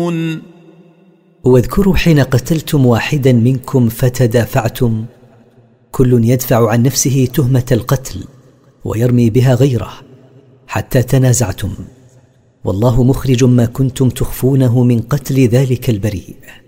تخفون. واذكروا حين قتلتم واحدا منكم فتدافعتم، كل يدفع عن نفسه تهمة القتل ويرمي بها غيره حتى تنازعتم، والله مخرج ما كنتم تخفونه من قتل ذلك البريء.